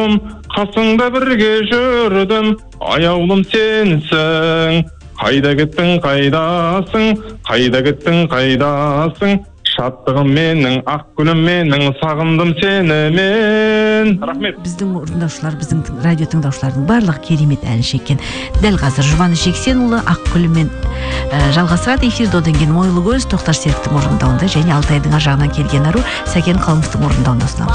қасыңда бірге жүрдім, аяулым сенсің. Қайда кеттің, қайдасың, қайда кеттің, қайдасың. Шаттығым менің, ақ гүлім менің, сағындым сені мен. Рахмет. Біздің орындаушылар, біздің радио тыңдаушылардың барлық керемет ән шеккен. Дәл қазір Жұбаныш Жексенұлы ақ гүлімен жалғастырады. Эфирде одан кейін Мойлы көз Тоқтар Серіктің орындауында және Алтайдың ар жағынан келген ару Сәкен Қалымовтың орындауында ұсынамыз.